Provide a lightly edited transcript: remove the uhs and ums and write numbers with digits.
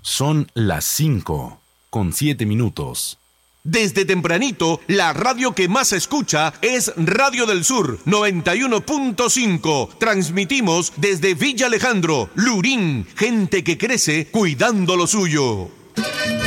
Son las 5:07. Desde tempranito, la radio que más se escucha es Radio del Sur 91.5. Transmitimos desde Villa Alejandro, Lurín, gente que crece cuidando lo suyo.